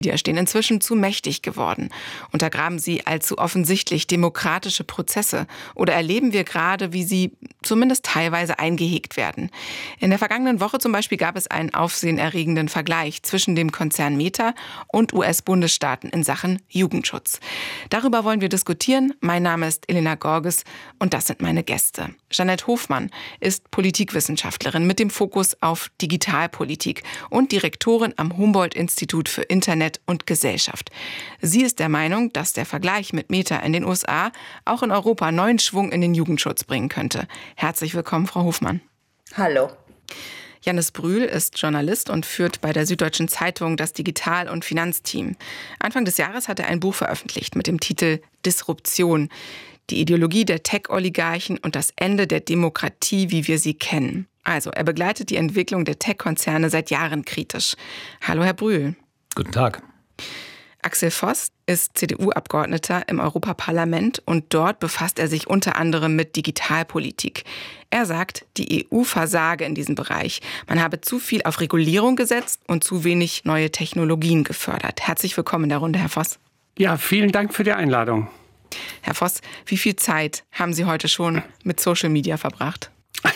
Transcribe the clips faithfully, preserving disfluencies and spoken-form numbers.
Die stehen inzwischen zu mächtig geworden. Untergraben sie allzu offensichtlich demokratische Prozesse oder erleben wir gerade, wie sie zumindest teilweise eingehegt werden? In der vergangenen Woche zum Beispiel gab es einen aufsehenerregenden Vergleich zwischen dem Konzern Meta und U S-Bundesstaaten in Sachen Jugendschutz. Darüber wollen wir diskutieren. Mein Name ist Elena Gorges und das sind meine Gäste. Jeanette Hofmann ist Politikwissenschaftlerin mit dem Fokus auf Digitalpolitik und Direktorin am Humboldt-Institut für Internet und Gesellschaft. Sie ist der Meinung, dass der Vergleich mit Meta in den U S A auch in Europa neuen Schwung in den Jugendschutz bringen könnte. Herzlich willkommen, Frau Hofmann. Hallo. Jannis Brühl ist Journalist und führt bei der Süddeutschen Zeitung das Digital- und Finanzteam. Anfang des Jahres hat er ein Buch veröffentlicht mit dem Titel Disruption. Die Ideologie der Tech-Oligarchen und das Ende der Demokratie, wie wir sie kennen. Also, er begleitet die Entwicklung der Tech-Konzerne seit Jahren kritisch. Hallo, Herr Brühl. Guten Tag. Axel Voss ist C D U-Abgeordneter im Europaparlament und dort befasst er sich unter anderem mit Digitalpolitik. Er sagt, die E U versage in diesem Bereich. Man habe zu viel auf Regulierung gesetzt und zu wenig neue Technologien gefördert. Herzlich willkommen in der Runde, Herr Voss. Ja, vielen Dank für die Einladung. Herr Voss, wie viel Zeit haben Sie heute schon mit Social Media verbracht?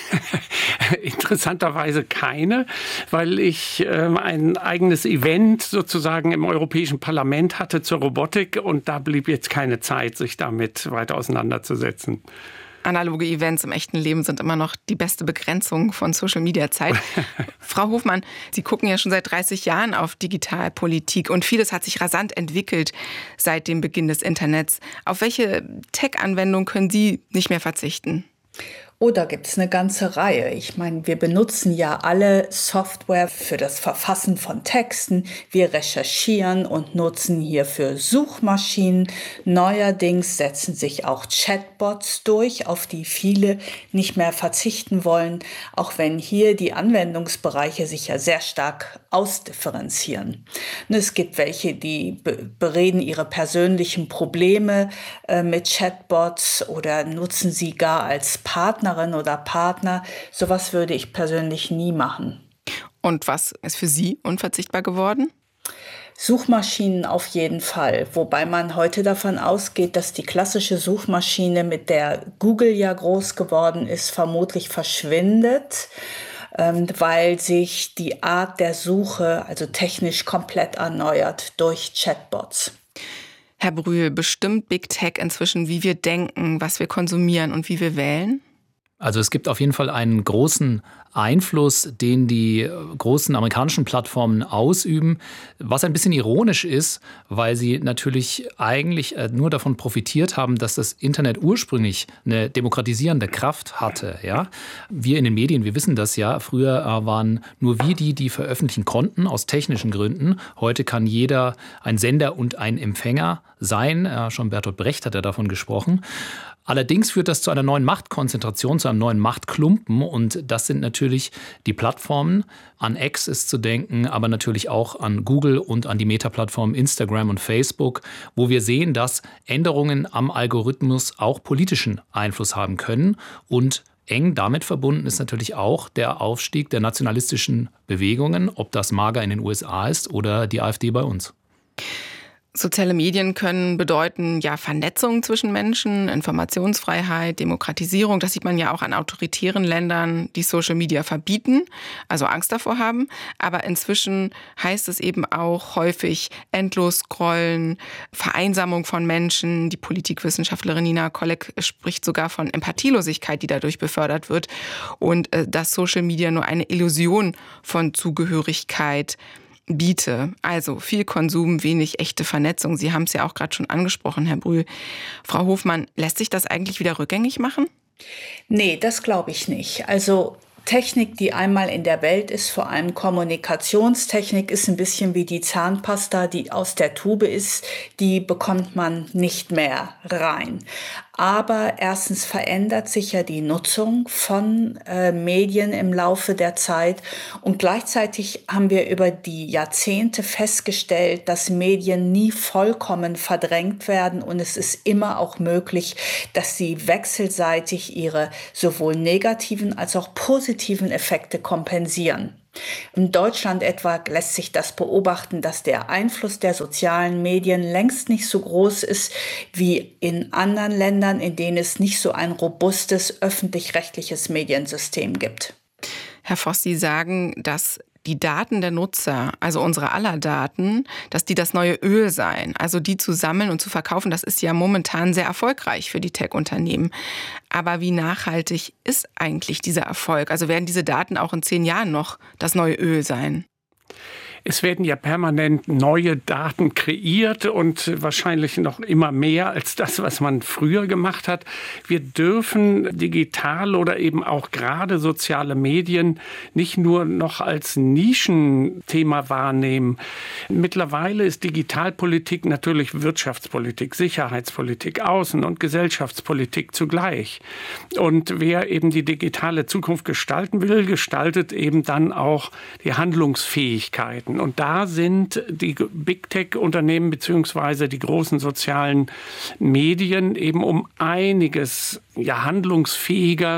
Interessanterweise keine, weil ich äh, ein eigenes Event sozusagen im Europäischen Parlament hatte zur Robotik und da blieb jetzt keine Zeit, sich damit weiter auseinanderzusetzen. Analoge Events im echten Leben sind immer noch die beste Begrenzung von Social-Media-Zeit. Frau Hofmann, Sie gucken ja schon seit dreißig Jahren auf Digitalpolitik und vieles hat sich rasant entwickelt seit dem Beginn des Internets. Auf welche Tech-Anwendung können Sie nicht mehr verzichten? Oh, da gibt es eine ganze Reihe. Ich meine, wir benutzen ja alle Software für das Verfassen von Texten. Wir recherchieren und nutzen hierfür Suchmaschinen. Neuerdings setzen sich auch Chatbots durch, auf die viele nicht mehr verzichten wollen, auch wenn hier die Anwendungsbereiche sich ja sehr stark ausdifferenzieren. Und es gibt welche, die be- bereden ihre persönlichen Probleme äh, mit Chatbots oder nutzen sie gar als Partner oder Partner. Sowas würde ich persönlich nie machen. Und was ist für Sie unverzichtbar geworden? Suchmaschinen auf jeden Fall, wobei man heute davon ausgeht, dass die klassische Suchmaschine, mit der Google ja groß geworden ist, vermutlich verschwindet, ähm, weil sich die Art der Suche also technisch komplett erneuert durch Chatbots. Herr Brühl, bestimmt Big Tech inzwischen, wie wir denken, was wir konsumieren und wie wir wählen? Also es gibt auf jeden Fall einen großen Einfluss, den die großen amerikanischen Plattformen ausüben, was ein bisschen ironisch ist, weil sie natürlich eigentlich nur davon profitiert haben, dass das Internet ursprünglich eine demokratisierende Kraft hatte. Ja? Wir in den Medien, wir wissen das ja, früher waren nur wir die, die veröffentlichen konnten, aus technischen Gründen. Heute kann jeder ein Sender und ein Empfänger sein. Ja, schon Bertolt Brecht hat ja davon gesprochen. Allerdings führt das zu einer neuen Machtkonzentration, zu einem neuen Machtklumpen und das sind natürlich die Plattformen. An X ist zu denken, aber natürlich auch an Google und an die Meta-Plattformen Instagram und Facebook, wo wir sehen, dass Änderungen am Algorithmus auch politischen Einfluss haben können und eng damit verbunden ist natürlich auch der Aufstieg der nationalistischen Bewegungen, ob das MAGA in den U S A ist oder die AfD bei uns. Soziale Medien können bedeuten, ja, Vernetzung zwischen Menschen, Informationsfreiheit, Demokratisierung. Das sieht man ja auch an autoritären Ländern, die Social Media verbieten, also Angst davor haben. Aber inzwischen heißt es eben auch häufig endlos scrollen, Vereinsamung von Menschen. Die Politikwissenschaftlerin Nina Kolleg spricht sogar von Empathielosigkeit, die dadurch befördert wird. Und äh, dass Social Media nur eine Illusion von Zugehörigkeit biete. Also viel Konsum, wenig echte Vernetzung. Sie haben es ja auch gerade schon angesprochen, Herr Brühl. Frau Hofmann, lässt sich das eigentlich wieder rückgängig machen? Nee, das glaube ich nicht. Also Technik, die einmal in der Welt ist, vor allem Kommunikationstechnik, ist ein bisschen wie die Zahnpasta, die aus der Tube ist, die bekommt man nicht mehr rein. Aber erstens verändert sich ja die Nutzung von äh, Medien im Laufe der Zeit und gleichzeitig haben wir über die Jahrzehnte festgestellt, dass Medien nie vollkommen verdrängt werden und es ist immer auch möglich, dass sie wechselseitig ihre sowohl negativen als auch positiven Effekte kompensieren. In Deutschland etwa lässt sich das beobachten, dass der Einfluss der sozialen Medien längst nicht so groß ist wie in anderen Ländern, in denen es nicht so ein robustes öffentlich-rechtliches Mediensystem gibt. Herr Voss, Sie sagen, dass die Daten der Nutzer, also unsere aller Daten, dass die das neue Öl seien. Also die zu sammeln und zu verkaufen, das ist ja momentan sehr erfolgreich für die Tech-Unternehmen. Aber wie nachhaltig ist eigentlich dieser Erfolg? Also werden diese Daten auch in zehn Jahren noch das neue Öl sein? Es werden ja permanent neue Daten kreiert und wahrscheinlich noch immer mehr als das, was man früher gemacht hat. Wir dürfen digital oder eben auch gerade soziale Medien nicht nur noch als Nischenthema wahrnehmen. Mittlerweile ist Digitalpolitik natürlich Wirtschaftspolitik, Sicherheitspolitik, Außen- und Gesellschaftspolitik zugleich. Und wer eben die digitale Zukunft gestalten will, gestaltet eben dann auch die Handlungsfähigkeiten. Und da sind die Big Tech-Unternehmen bzw. die großen sozialen Medien eben um einiges ja, handlungsfähiger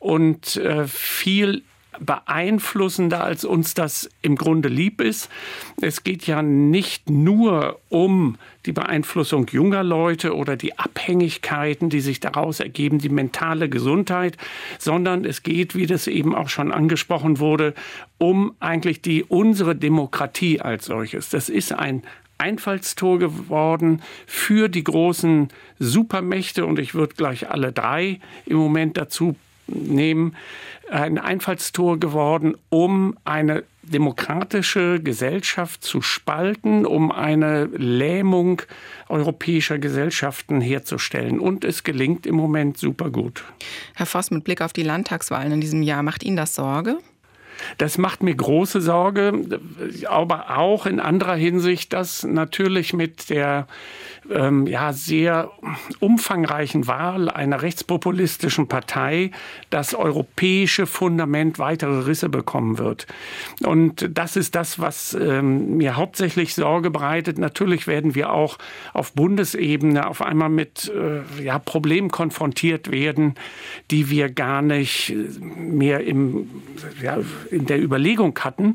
und äh, viel beeinflussender, als uns das im Grunde lieb ist. Es geht ja nicht nur um die Beeinflussung junger Leute oder die Abhängigkeiten, die sich daraus ergeben, die mentale Gesundheit, sondern es geht, wie das eben auch schon angesprochen wurde, um eigentlich die unsere Demokratie als solches. Das ist ein Einfallstor geworden für die großen Supermächte und ich würde gleich alle drei im Moment dazu nehmen, ein Einfallstor geworden, um eine demokratische Gesellschaft zu spalten, um eine Lähmung europäischer Gesellschaften herzustellen. Und es gelingt im Moment super gut. Herr Voss, mit Blick auf die Landtagswahlen in diesem Jahr, macht Ihnen das Sorge? Das macht mir große Sorge, aber auch in anderer Hinsicht, dass natürlich mit der ähm, ja, sehr umfangreichen Wahl einer rechtspopulistischen Partei das europäische Fundament weitere Risse bekommen wird. Und das ist das, was ähm, mir hauptsächlich Sorge bereitet. Natürlich werden wir auch auf Bundesebene auf einmal mit äh, ja, Problemen konfrontiert werden, die wir gar nicht mehr im ja, in der Überlegung hatten.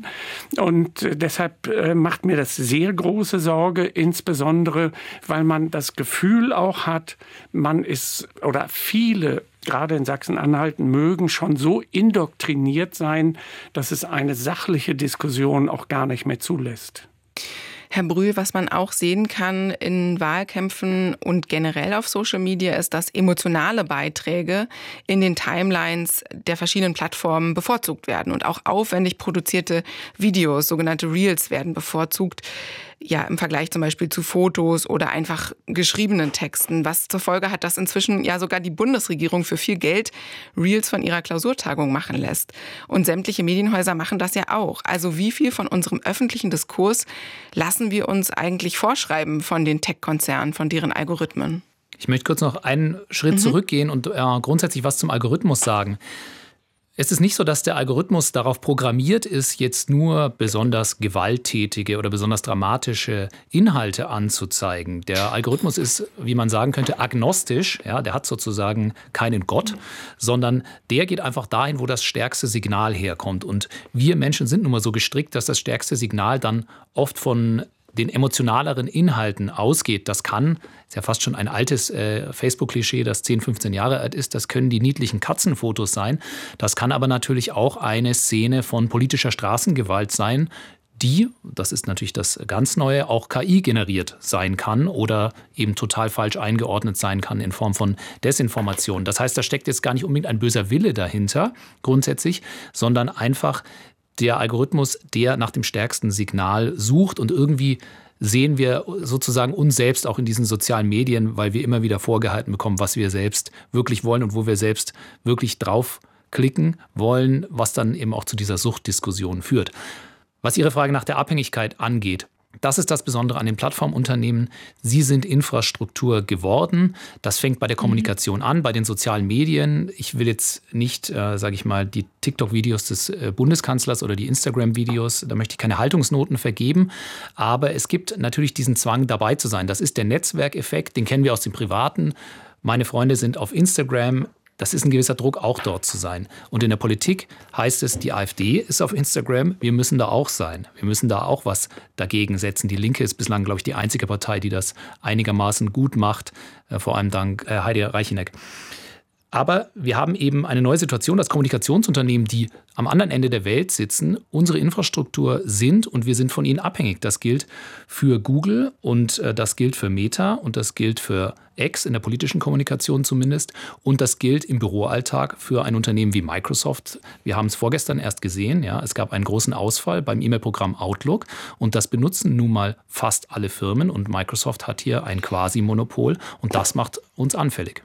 Und deshalb macht mir das sehr große Sorge, insbesondere, weil man das Gefühl auch hat, man ist, oder viele, gerade in Sachsen-Anhalt, mögen schon so indoktriniert sein, dass es eine sachliche Diskussion auch gar nicht mehr zulässt. Herr Brühl, was man auch sehen kann in Wahlkämpfen und generell auf Social Media ist, dass emotionale Beiträge in den Timelines der verschiedenen Plattformen bevorzugt werden. Und auch aufwendig produzierte Videos, sogenannte Reels, werden bevorzugt. Ja, im Vergleich zum Beispiel zu Fotos oder einfach geschriebenen Texten, was zur Folge hat, dass inzwischen ja sogar die Bundesregierung für viel Geld Reels von ihrer Klausurtagung machen lässt. Und sämtliche Medienhäuser machen das ja auch. Also wie viel von unserem öffentlichen Diskurs lassen wir uns eigentlich vorschreiben von den Tech-Konzernen, von deren Algorithmen? Ich möchte kurz noch einen Schritt mhm. zurückgehen und äh, grundsätzlich was zum Algorithmus sagen. Es ist nicht so, dass der Algorithmus darauf programmiert ist, jetzt nur besonders gewalttätige oder besonders dramatische Inhalte anzuzeigen. Der Algorithmus ist, wie man sagen könnte, agnostisch. Ja, der hat sozusagen keinen Gott, sondern der geht einfach dahin, wo das stärkste Signal herkommt. Und wir Menschen sind nun mal so gestrickt, dass das stärkste Signal dann oft von den emotionaleren Inhalten ausgeht. Das kann, ist ja fast schon ein altes äh, Facebook-Klischee, das zehn, fünfzehn Jahre alt ist, das können die niedlichen Katzenfotos sein. Das kann aber natürlich auch eine Szene von politischer Straßengewalt sein, die, das ist natürlich das ganz Neue, auch K I generiert sein kann oder eben total falsch eingeordnet sein kann in Form von Desinformation. Das heißt, da steckt jetzt gar nicht unbedingt ein böser Wille dahinter, grundsätzlich, sondern einfach der Algorithmus, der nach dem stärksten Signal sucht. Und irgendwie sehen wir sozusagen uns selbst auch in diesen sozialen Medien, weil wir immer wieder vorgehalten bekommen, was wir selbst wirklich wollen und wo wir selbst wirklich draufklicken wollen, was dann eben auch zu dieser Suchtdiskussion führt. Was Ihre Frage nach der Abhängigkeit angeht, das ist das Besondere an den Plattformunternehmen. Sie sind Infrastruktur geworden. Das fängt bei der Kommunikation an, bei den sozialen Medien. Ich will jetzt nicht, äh, sage ich mal, die TikTok-Videos des äh, Bundeskanzlers oder die Instagram-Videos, da möchte ich keine Haltungsnoten vergeben. Aber es gibt natürlich diesen Zwang, dabei zu sein. Das ist der Netzwerkeffekt, den kennen wir aus dem Privaten. Meine Freunde sind auf Instagram. das ist ein gewisser Druck, auch dort zu sein. Und in der Politik heißt es, die AfD ist auf Instagram, wir müssen da auch sein. Wir müssen da auch was dagegen setzen. Die Linke ist bislang, glaube ich, die einzige Partei, die das einigermaßen gut macht, vor allem dank Heidi Reicheneck. Aber wir haben eben eine neue Situation, dass Kommunikationsunternehmen, die am anderen Ende der Welt sitzen, unsere Infrastruktur sind und wir sind von ihnen abhängig. Das gilt für Google und das gilt für Meta und das gilt für X in der politischen Kommunikation zumindest und das gilt im Büroalltag für ein Unternehmen wie Microsoft. Wir haben es vorgestern erst gesehen, ja, es gab einen großen Ausfall beim E-Mail-Programm Outlook und das benutzen nun mal fast alle Firmen und Microsoft hat hier ein Quasi-Monopol und das macht uns anfällig.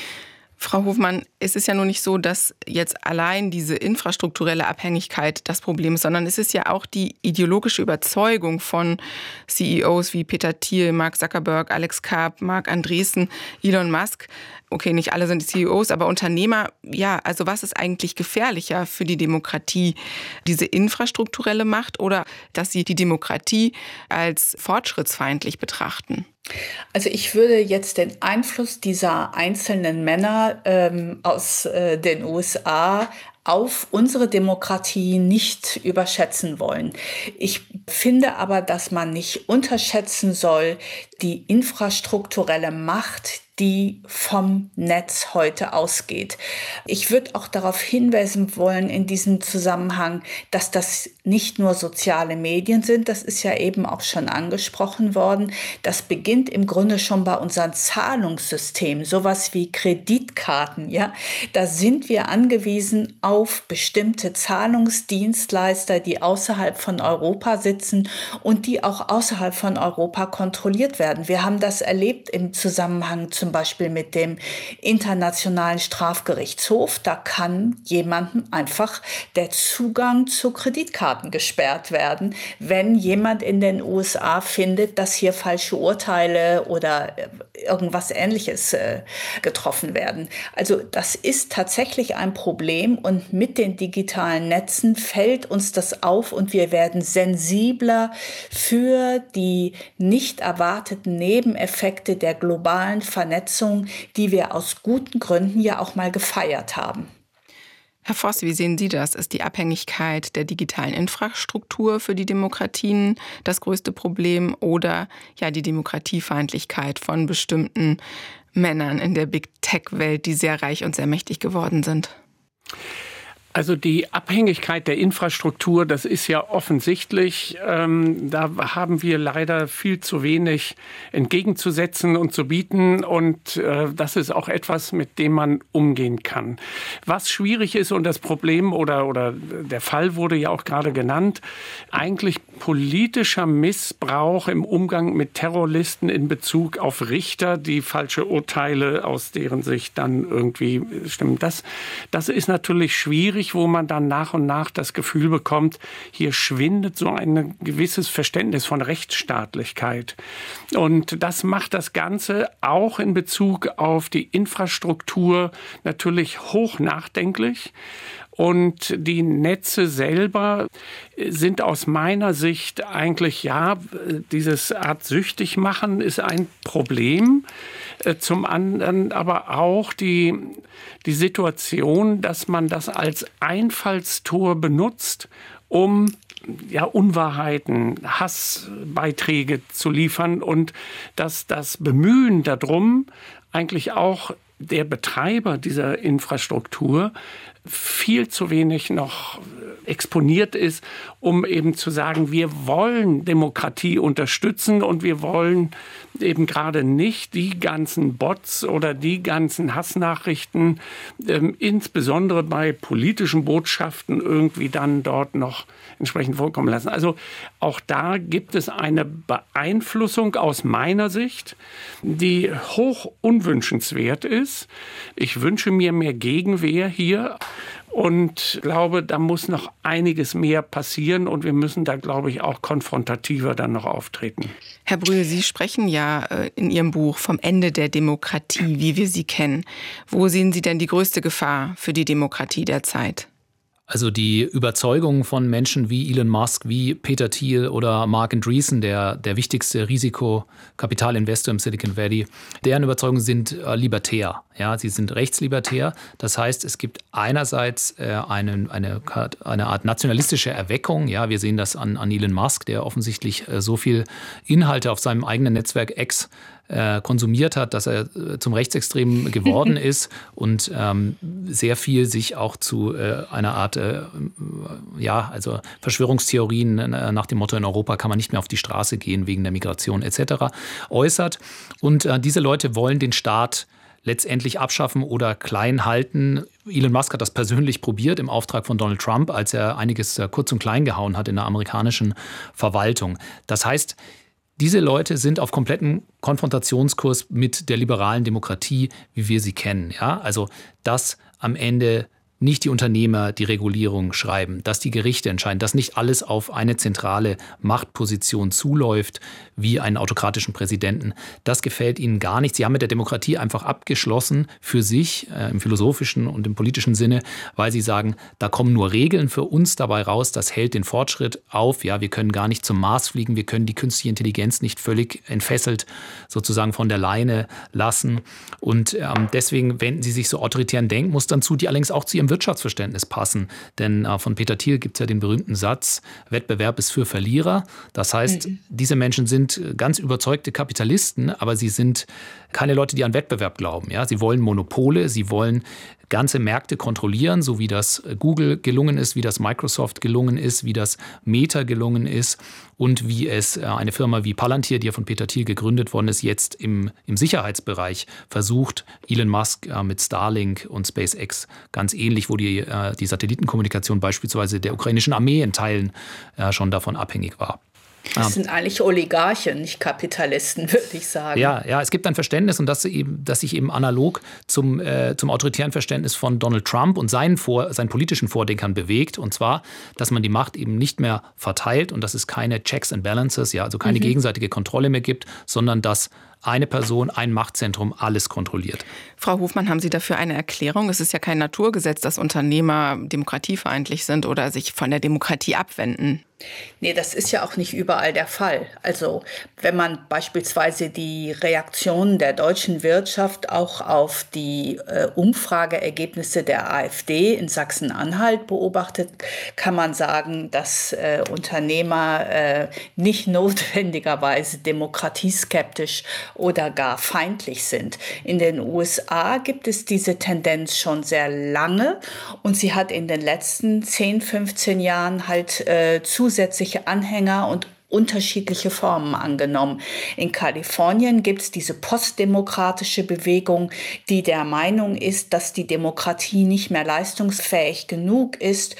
Frau Hofmann, es ist ja nun nicht so, dass jetzt allein diese infrastrukturelle Abhängigkeit das Problem ist, sondern es ist ja auch die ideologische Überzeugung von C E Os wie Peter Thiel, Mark Zuckerberg, Alex Karp, Marc Andreessen, Elon Musk. Okay, nicht alle sind C E Os, aber Unternehmer, ja, also was ist eigentlich gefährlicher für die Demokratie? Diese infrastrukturelle Macht oder dass sie die Demokratie als fortschrittsfeindlich betrachten? Also ich würde jetzt den Einfluss dieser einzelnen Männer ähm, aus äh, den U S A auf unsere Demokratie nicht überschätzen wollen. Ich finde aber, dass man nicht unterschätzen soll die infrastrukturelle Macht, die vom Netz heute ausgeht. Ich würde auch darauf hinweisen wollen in diesem Zusammenhang, dass das nicht nur soziale Medien sind, das ist ja eben auch schon angesprochen worden. Das beginnt im Grunde schon bei unseren Zahlungssystemen, sowas wie Kreditkarten. Ja? Da sind wir angewiesen auf bestimmte Zahlungsdienstleister, die außerhalb von Europa sitzen und die auch außerhalb von Europa kontrolliert werden. Wir haben das erlebt im Zusammenhang zum Beispiel mit dem Internationalen Strafgerichtshof. Da kann jemandem einfach der Zugang zu Kreditkarten gesperrt werden, wenn jemand in den U S A findet, dass hier falsche Urteile oder irgendwas Ähnliches äh, getroffen werden. Also das ist tatsächlich ein Problem und mit den digitalen Netzen fällt uns das auf und wir werden sensibler für die nicht erwarteten Nebeneffekte der globalen Vernetzung, die wir aus guten Gründen ja auch mal gefeiert haben. Herr Voss, wie sehen Sie das? Ist die Abhängigkeit der digitalen Infrastruktur für die Demokratien das größte Problem oder ja die Demokratiefeindlichkeit von bestimmten Männern in der Big-Tech-Welt, die sehr reich und sehr mächtig geworden sind? Also die Abhängigkeit der Infrastruktur, das ist ja offensichtlich. Ähm, da haben wir leider viel zu wenig entgegenzusetzen und zu bieten. Und äh, das ist auch etwas, mit dem man umgehen kann. Was schwierig ist und das Problem oder, oder der Fall wurde ja auch gerade genannt, eigentlich politischer Missbrauch im Umgang mit Terrorlisten in Bezug auf Richter, die falsche Urteile aus deren Sicht dann irgendwie stimmen. Das, das ist natürlich schwierig, wo man dann nach und nach das Gefühl bekommt, hier schwindet so ein gewisses Verständnis von Rechtsstaatlichkeit. Und das macht das Ganze auch in Bezug auf die Infrastruktur natürlich hoch nachdenklich. Und die Netze selber sind aus meiner Sicht eigentlich, ja, dieses Art süchtig machen ist ein Problem. Zum anderen aber auch die, die Situation, dass man das als Einfallstor benutzt, um ja, Unwahrheiten, Hassbeiträge zu liefern und dass das Bemühen darum eigentlich auch der Betreiber dieser Infrastruktur viel zu wenig noch exponiert ist, um eben zu sagen, wir wollen Demokratie unterstützen und wir wollen eben gerade nicht die ganzen Bots oder die ganzen Hassnachrichten, ähm, insbesondere bei politischen Botschaften, irgendwie dann dort noch entsprechend vorkommen lassen. Also auch da gibt es eine Beeinflussung aus meiner Sicht, die hoch unwünschenswert ist. Ich wünsche mir mehr Gegenwehr hier. Und glaube, da muss noch einiges mehr passieren und wir müssen da, glaube ich, auch konfrontativer dann noch auftreten. Herr Brühl, Sie sprechen ja in Ihrem Buch vom Ende der Demokratie, wie wir sie kennen. Wo sehen Sie denn die größte Gefahr für die Demokratie der Zeit? Also die Überzeugung von Menschen wie Elon Musk, wie Peter Thiel oder Marc Andreessen, der, der wichtigste Risikokapitalinvestor im Silicon Valley, deren Überzeugungen sind äh, libertär. Ja, sie sind rechtslibertär. Das heißt, es gibt einerseits äh, eine, eine, eine Art nationalistische Erweckung. Ja, wir sehen das an, an Elon Musk, der offensichtlich äh, so viel Inhalte auf seinem eigenen Netzwerk X konsumiert hat, dass er zum Rechtsextremen geworden ist und ähm, sehr viel sich auch zu äh, einer Art, äh, ja, also Verschwörungstheorien äh, nach dem Motto, in Europa kann man nicht mehr auf die Straße gehen wegen der Migration et cetera äußert. Und äh, diese Leute wollen den Staat letztendlich abschaffen oder klein halten. Elon Musk hat das persönlich probiert im Auftrag von Donald Trump, als er einiges äh, kurz und klein gehauen hat in der amerikanischen Verwaltung. Das heißt, diese Leute sind auf kompletten Konfrontationskurs mit der liberalen Demokratie, wie wir sie kennen. Ja? Also, dass am Ende nicht die Unternehmer die Regulierung schreiben, dass die Gerichte entscheiden, dass nicht alles auf eine zentrale Machtposition zuläuft, wie einen autokratischen Präsidenten. Das gefällt ihnen gar nicht. Sie haben mit der Demokratie einfach abgeschlossen für sich, äh, im philosophischen und im politischen Sinne, weil sie sagen, da kommen nur Regeln für uns dabei raus, das hält den Fortschritt auf. Ja, wir können gar nicht zum Mars fliegen, wir können die künstliche Intelligenz nicht völlig entfesselt sozusagen von der Leine lassen. Und ähm, deswegen wenden sie sich so autoritären Denkmustern zu, die allerdings auch zu ihrem Wirtschaftsverständnis passen. Denn äh, von Peter Thiel gibt es ja den berühmten Satz, Wettbewerb ist für Verlierer. Das heißt, mhm. diese Menschen sind ganz überzeugte Kapitalisten, aber sie sind keine Leute, die an Wettbewerb glauben. Ja? Sie wollen Monopole, sie wollen ganze Märkte kontrollieren, so wie das Google gelungen ist, wie das Microsoft gelungen ist, wie das Meta gelungen ist und wie es eine Firma wie Palantir, die ja von Peter Thiel gegründet worden ist, jetzt im, im Sicherheitsbereich versucht, Elon Musk äh, mit Starlink und SpaceX ganz ähnlich, wo die, äh, die Satellitenkommunikation beispielsweise der ukrainischen Armee in Teilen äh, schon davon abhängig war. Das sind eigentlich Oligarchen, nicht Kapitalisten, würde ich sagen. Ja, ja, es gibt ein Verständnis und das, eben, das sich eben analog zum, äh, zum autoritären Verständnis von Donald Trump und seinen, Vor-, seinen politischen Vordenkern bewegt. Und zwar, dass man die Macht eben nicht mehr verteilt und dass es keine Checks and Balances, ja, also keine mhm. gegenseitige Kontrolle mehr gibt, sondern dass eine Person, ein Machtzentrum alles kontrolliert. Frau Hofmann, haben Sie dafür eine Erklärung? Es ist ja kein Naturgesetz, dass Unternehmer demokratiefeindlich sind oder sich von der Demokratie abwenden. Nee, das ist ja auch nicht überall der Fall. Also wenn man beispielsweise die Reaktionen der deutschen Wirtschaft auch auf die äh, Umfrageergebnisse der AfD in Sachsen-Anhalt beobachtet, kann man sagen, dass äh, Unternehmer äh, nicht notwendigerweise demokratieskeptisch oder gar feindlich sind. In den U S A gibt es diese Tendenz schon sehr lange und sie hat in den letzten zehn, fünfzehn Jahren halt äh, zusätzliche Anhänger und unterschiedliche Formen angenommen. In Kalifornien gibt es diese postdemokratische Bewegung, die der Meinung ist, dass die Demokratie nicht mehr leistungsfähig genug ist,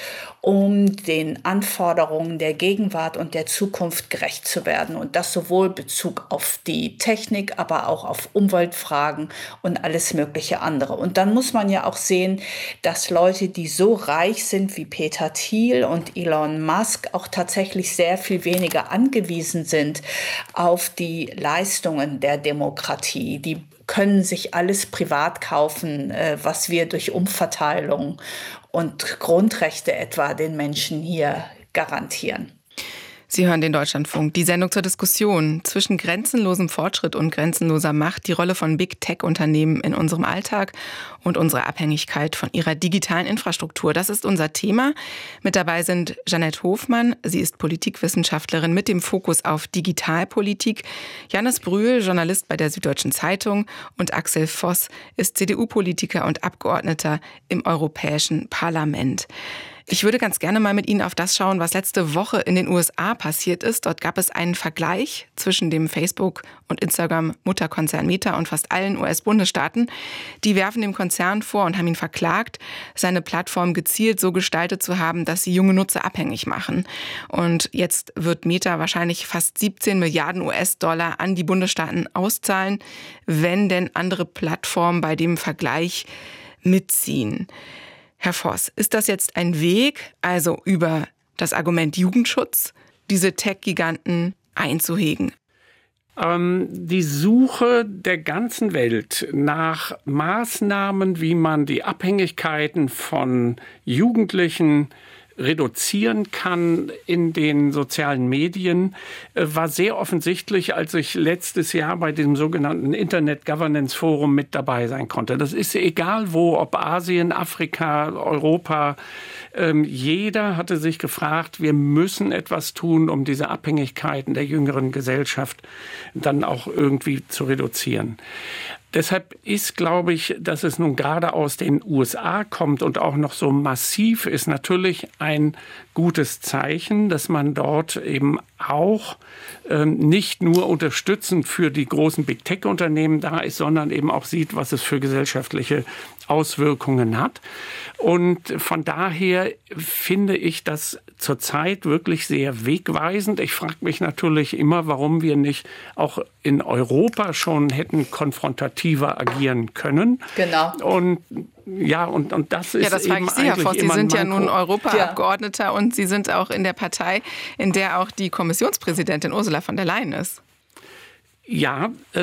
um den Anforderungen der Gegenwart und der Zukunft gerecht zu werden. Und das sowohl Bezug auf die Technik, aber auch auf Umweltfragen und alles mögliche andere. Und dann muss man ja auch sehen, dass Leute, die so reich sind wie Peter Thiel und Elon Musk, auch tatsächlich sehr viel weniger angewiesen sind auf die Leistungen der Demokratie. Die können sich alles privat kaufen, was wir durch Umverteilung und Grundrechte etwa den Menschen hier garantieren. Sie hören den Deutschlandfunk, die Sendung zur Diskussion zwischen grenzenlosem Fortschritt und grenzenloser Macht, die Rolle von Big-Tech-Unternehmen in unserem Alltag und unsere Abhängigkeit von ihrer digitalen Infrastruktur. Das ist unser Thema. Mit dabei sind Jeanette Hofmann, sie ist Politikwissenschaftlerin mit dem Fokus auf Digitalpolitik, Jannis Brühl, Journalist bei der Süddeutschen Zeitung und Axel Voss ist C D U-Politiker und Abgeordneter im Europäischen Parlament. Ich würde ganz gerne mal mit Ihnen auf das schauen, was letzte Woche in den U S A passiert ist. Dort gab es einen Vergleich zwischen dem Facebook- und Instagram-Mutterkonzern Meta und fast allen U S-Bundesstaaten. Die werfen dem Konzern vor und haben ihn verklagt, seine Plattform gezielt so gestaltet zu haben, dass sie junge Nutzer abhängig machen. Und jetzt wird Meta wahrscheinlich fast siebzehn Milliarden U S-Dollar an die Bundesstaaten auszahlen, wenn denn andere Plattformen bei dem Vergleich mitziehen. Herr Voss, ist das jetzt ein Weg, also über das Argument Jugendschutz, diese Tech-Giganten einzuhegen? Ähm, die Suche der ganzen Welt nach Maßnahmen, wie man die Abhängigkeiten von Jugendlichen reduzieren kann in den sozialen Medien, war sehr offensichtlich, als ich letztes Jahr bei dem sogenannten Internet Governance Forum mit dabei sein konnte. Das ist egal wo, ob Asien, Afrika, Europa. Ähm, jeder hatte sich gefragt, wir müssen etwas tun, um diese Abhängigkeiten der jüngeren Gesellschaft dann auch irgendwie zu reduzieren. Deshalb ist, glaube ich, dass es nun gerade aus den U S A kommt und auch noch so massiv ist, natürlich ein gutes Zeichen, dass man dort eben auch ähm, nicht nur unterstützend für die großen Big-Tech-Unternehmen da ist, sondern eben auch sieht, was es für gesellschaftliche Auswirkungen hat. Und von daher finde ich das zurzeit wirklich sehr wegweisend. Ich frage mich natürlich immer, warum wir nicht auch in Europa schon hätten konfrontativer agieren können. Genau. Und ja, und, und das ist ja, das frage eben ich Sie, Herr Voss. Sie sind ja nun Europaabgeordneter ja. und Sie sind auch in der Partei, in der auch die Kommissionspräsidentin Ursula von der Leyen ist. Ja, äh,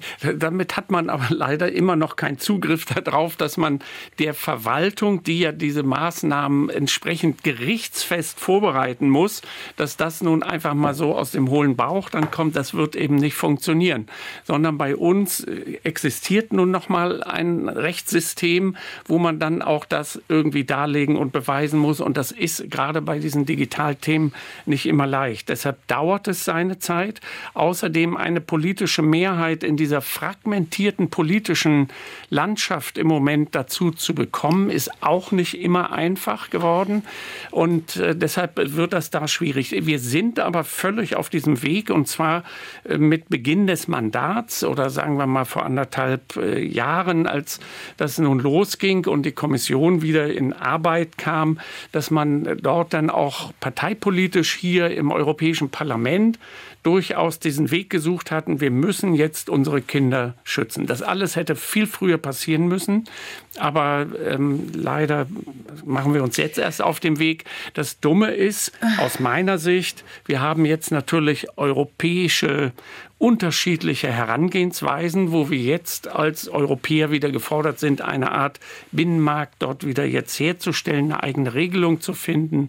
damit hat man aber leider immer noch keinen Zugriff darauf, dass man der Verwaltung, die ja diese Maßnahmen entsprechend gerichtsfest vorbereiten muss, dass das nun einfach mal so aus dem hohlen Bauch dann kommt, das wird eben nicht funktionieren. Sondern bei uns existiert nun noch mal ein Rechtssystem, wo man dann auch das irgendwie darlegen und beweisen muss. Und das ist gerade bei diesen Digitalthemen nicht immer leicht. Deshalb dauert es seine Zeit. Außerdem eine politische politische Mehrheit in dieser fragmentierten politischen Landschaft im Moment dazu zu bekommen, ist auch nicht immer einfach geworden. Und äh, deshalb wird das da schwierig. Wir sind aber völlig auf diesem Weg, und zwar äh, mit Beginn des Mandats oder sagen wir mal vor anderthalb äh, Jahren, als das nun losging und die Kommission wieder in Arbeit kam, dass man dort dann auch parteipolitisch hier im Europäischen Parlament durchaus diesen Weg gesucht hatten, wir müssen jetzt unsere Kinder schützen. Das alles hätte viel früher passieren müssen, aber ähm, leider machen wir uns jetzt erst auf den Weg. Das Dumme ist, aus meiner Sicht, wir haben jetzt natürlich europäische unterschiedliche Herangehensweisen, wo wir jetzt als Europäer wieder gefordert sind, eine Art Binnenmarkt dort wieder jetzt herzustellen, eine eigene Regelung zu finden.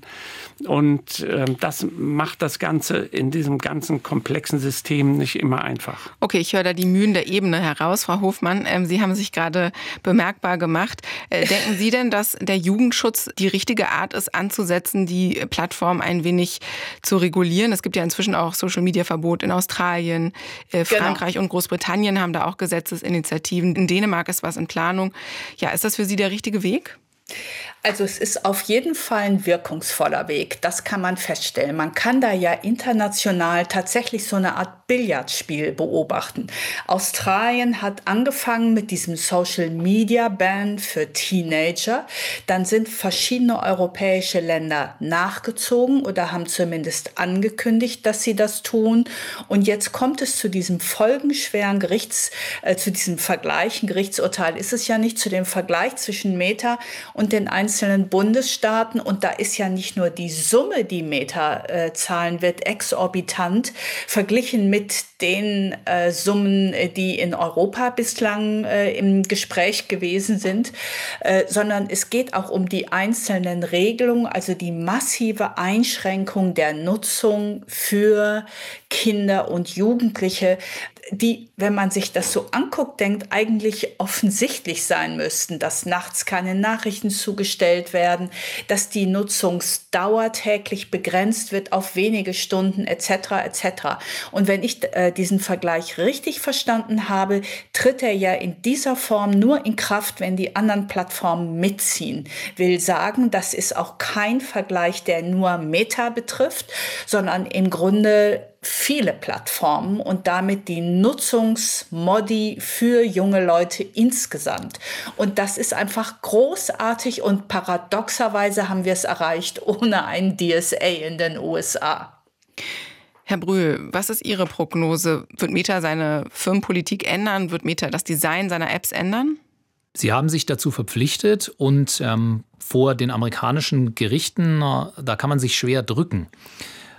Und äh, das macht das Ganze in diesem ganzen komplexen System nicht immer einfach. Okay, ich höre da die Mühen der Ebene heraus, Frau Hofmann. Ähm, Sie haben sich gerade bemerkbar gemacht. Äh, denken Sie denn, dass der Jugendschutz die richtige Art ist, anzusetzen, die Plattform ein wenig zu regulieren? Es gibt ja inzwischen auch Social-Media-Verbot in Australien. Äh, Frankreich genau. und Großbritannien haben da auch Gesetzesinitiativen. In Dänemark ist was in Planung. Ja, ist das für Sie der richtige Weg? Also es ist auf jeden Fall ein wirkungsvoller Weg, das kann man feststellen. Man kann da ja international tatsächlich so eine Art Billardspiel beobachten. Australien hat angefangen mit diesem Social-Media-Ban für Teenager. Dann sind verschiedene europäische Länder nachgezogen oder haben zumindest angekündigt, dass sie das tun. Und jetzt kommt es zu diesem folgenschweren Gerichts, äh, zu diesem Vergleich. Ein Gerichtsurteil ist es ja nicht, zu dem Vergleich zwischen Meta und den einzelnen Bundesstaaten. Und da ist ja nicht nur die Summe, die Meta äh, zahlen wird, exorbitant verglichen mit den äh, Summen, die in Europa bislang äh, im Gespräch gewesen sind, äh, sondern es geht auch um die einzelnen Regelungen, also die massive Einschränkung der Nutzung für Kinder und Jugendliche, die, wenn man sich das so anguckt, denkt, eigentlich offensichtlich sein müssten, dass nachts keine Nachrichten zugestellt werden, dass die Nutzungsdauer täglich begrenzt wird auf wenige Stunden et cetera et cetera. Und wenn ich äh, diesen Vergleich richtig verstanden habe, tritt er ja in dieser Form nur in Kraft, wenn die anderen Plattformen mitziehen. Will sagen, das ist auch kein Vergleich, der nur Meta betrifft, sondern im Grunde viele Plattformen und damit die Nutzungsmodi für junge Leute insgesamt. Und das ist einfach großartig und paradoxerweise haben wir es erreicht ohne ein D S A in den U S A. Herr Brühl, was ist Ihre Prognose? Wird Meta seine Firmenpolitik ändern? Wird Meta das Design seiner Apps ändern? Sie haben sich dazu verpflichtet und ähm, vor den amerikanischen Gerichten, da kann man sich schwer drücken.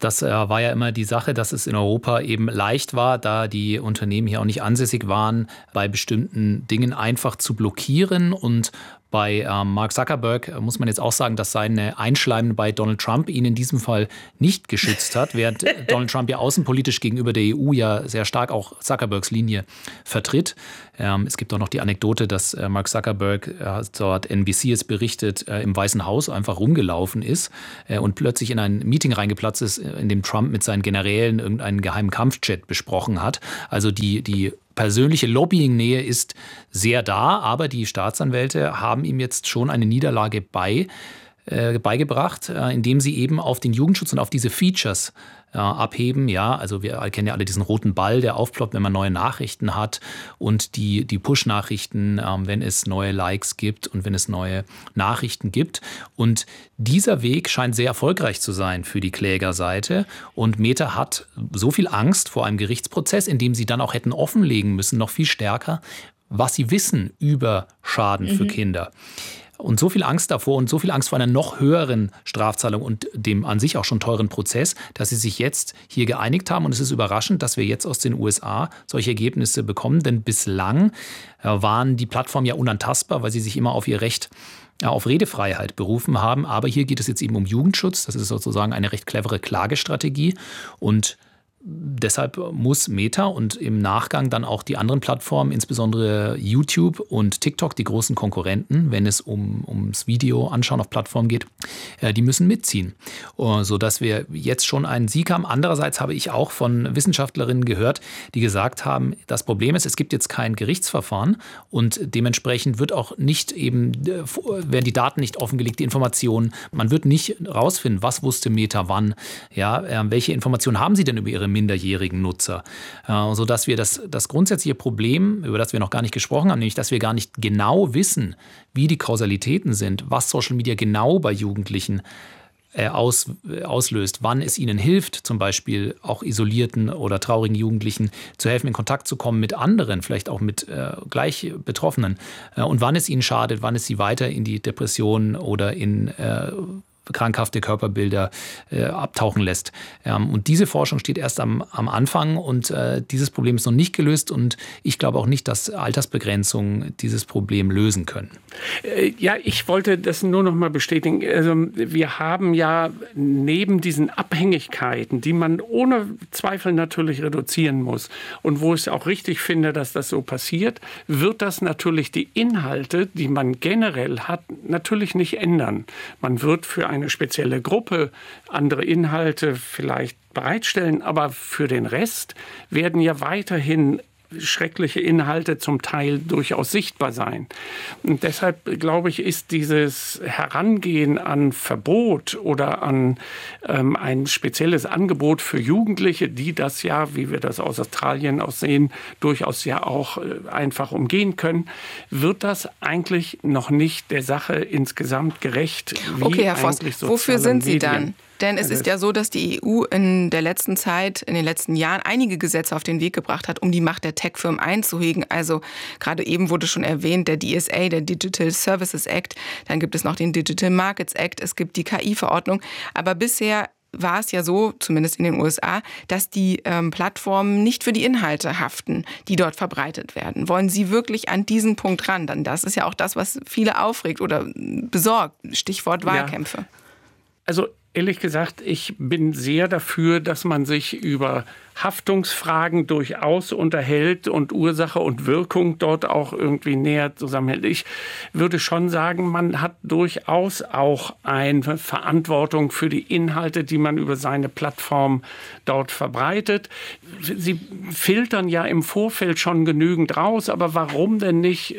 Das äh, war ja immer die Sache, dass es in Europa eben leicht war, da die Unternehmen hier auch nicht ansässig waren, bei bestimmten Dingen einfach zu blockieren. Und bei ähm, Mark Zuckerberg muss man jetzt auch sagen, dass seine Einschleimen bei Donald Trump ihn in diesem Fall nicht geschützt hat, während Donald Trump ja außenpolitisch gegenüber der E U ja sehr stark auch Zuckerbergs Linie vertritt. Ähm, es gibt auch noch die Anekdote, dass äh, Mark Zuckerberg, äh, so hat N B C es berichtet, äh, im Weißen Haus einfach rumgelaufen ist äh, und plötzlich in ein Meeting reingeplatzt ist, in dem Trump mit seinen Generälen irgendeinen geheimen Kampfjet besprochen hat. Also die, die persönliche Lobbying-Nähe ist sehr da, aber die Staatsanwälte haben ihm jetzt schon eine Niederlage bei, äh, beigebracht, äh, indem sie eben auf den Jugendschutz und auf diese Features äh, abheben. Ja, also wir kennen ja alle diesen roten Ball, der aufploppt, wenn man neue Nachrichten hat, und die, die Push-Nachrichten, äh, wenn es neue Likes gibt und wenn es neue Nachrichten gibt. Und dieser Weg scheint sehr erfolgreich zu sein für die Klägerseite. Und Meta hat so viel Angst vor einem Gerichtsprozess, in dem sie dann auch hätten offenlegen müssen, noch viel stärker, was sie wissen über Schaden mhm. für Kinder. Und so viel Angst davor und so viel Angst vor einer noch höheren Strafzahlung und dem an sich auch schon teuren Prozess, dass sie sich jetzt hier geeinigt haben. Und es ist überraschend, dass wir jetzt aus den U S A solche Ergebnisse bekommen. Denn bislang waren die Plattformen ja unantastbar, weil sie sich immer auf ihr Recht auf Redefreiheit berufen haben. Aber hier geht es jetzt eben um Jugendschutz. Das ist sozusagen eine recht clevere Klagestrategie. Und deshalb muss Meta und im Nachgang dann auch die anderen Plattformen, insbesondere YouTube und TikTok, die großen Konkurrenten, wenn es um, ums Video anschauen auf Plattformen geht, die müssen mitziehen, sodass wir jetzt schon einen Sieg haben. Andererseits habe ich auch von Wissenschaftlerinnen gehört, die gesagt haben, das Problem ist, es gibt jetzt kein Gerichtsverfahren und dementsprechend wird auch nicht eben, werden die Daten nicht offengelegt, die Informationen, man wird nicht rausfinden, was wusste Meta wann, ja, welche Informationen haben sie denn über ihre minderjährigen Nutzer, äh, sodass wir das, das grundsätzliche Problem, über das wir noch gar nicht gesprochen haben, nämlich dass wir gar nicht genau wissen, wie die Kausalitäten sind, was Social Media genau bei Jugendlichen äh, aus, äh, auslöst, wann es ihnen hilft, zum Beispiel auch isolierten oder traurigen Jugendlichen zu helfen, in Kontakt zu kommen mit anderen, vielleicht auch mit äh, gleich Betroffenen, äh, und wann es ihnen schadet, wann es sie weiter in die Depression oder in äh, krankhafte Körperbilder äh, abtauchen lässt. Ähm, und diese Forschung steht erst am, am Anfang und äh, dieses Problem ist noch nicht gelöst und ich glaube auch nicht, dass Altersbegrenzungen dieses Problem lösen können. Äh, ja, ich wollte das nur noch mal bestätigen. Also, wir haben ja neben diesen Abhängigkeiten, die man ohne Zweifel natürlich reduzieren muss und wo ich es auch richtig finde, dass das so passiert, wird das natürlich die Inhalte, die man generell hat, natürlich nicht ändern. Man wird für eine spezielle Gruppe andere Inhalte vielleicht bereitstellen, aber für den Rest werden ja weiterhin schreckliche Inhalte zum Teil durchaus sichtbar sein. Und deshalb, glaube ich, ist dieses Herangehen an Verbot oder an ähm, ein spezielles Angebot für Jugendliche, die das ja, wie wir das aus Australien aus sehen, durchaus ja auch äh, einfach umgehen können, wird das eigentlich noch nicht der Sache insgesamt gerecht. Wie okay, Herr Voss, wofür sind Sie Medien. dann? Denn es ist ja so, dass die E U in der letzten Zeit, in den letzten Jahren einige Gesetze auf den Weg gebracht hat, um die Macht der Tech-Firmen einzuhegen. Also gerade eben wurde schon erwähnt, der D S A, der Digital Services Act. Dann gibt es noch den Digital Markets Act. Es gibt die K I-Verordnung. Aber bisher war es ja so, zumindest in den U S A, dass die ähm, Plattformen nicht für die Inhalte haften, die dort verbreitet werden. Wollen Sie wirklich an diesen Punkt ran? Dann das ist ja auch das, was viele aufregt oder besorgt. Stichwort Wahlkämpfe. Ja. Also ehrlich gesagt, ich bin sehr dafür, dass man sich über Haftungsfragen durchaus unterhält und Ursache und Wirkung dort auch irgendwie näher zusammenhält. Ich würde schon sagen, man hat durchaus auch eine Verantwortung für die Inhalte, die man über seine Plattform dort verbreitet. Sie filtern ja im Vorfeld schon genügend raus, aber warum denn nicht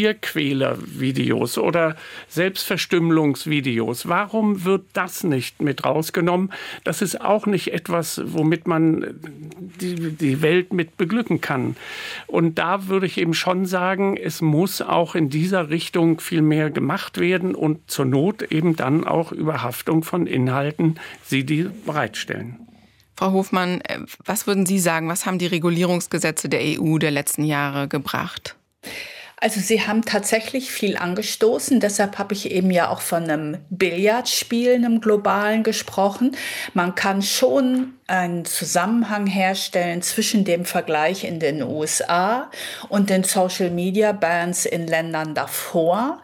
Tierquäler-Videos oder Selbstverstümmelungsvideos? Warum wird das nicht mit rausgenommen? Das ist auch nicht etwas, womit man die, die Welt mit beglücken kann. Und da würde ich eben schon sagen, es muss auch in dieser Richtung viel mehr gemacht werden und zur Not eben dann auch über Haftung von Inhalten, sie die bereitstellen. Frau Hofmann, was würden Sie sagen, was haben die Regulierungsgesetze der E U der letzten Jahre gebracht? Also Sie haben tatsächlich viel angestoßen. Deshalb habe ich eben ja auch von einem Billardspiel, einem globalen gesprochen. Man kann schon einen Zusammenhang herstellen zwischen dem Vergleich in den U S A und den Social-Media-Bans in Ländern davor.